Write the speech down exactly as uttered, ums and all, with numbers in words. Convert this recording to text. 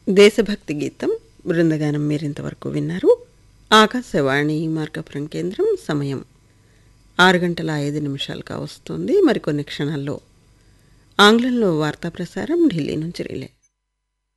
దేశభక్తి గీతం బృందగానం మీరింతవరకు విన్నారు. ఆకాశవాణి మార్కాపురం కేంద్రం. సమయం ఆరు గంటల ఐదు నిమిషాలు కావస్తుంది. మరికొన్ని క్షణాల్లో ఆంగ్లంలో వార్తా ప్రసారం ఢిల్లీ నుంచి రిలే.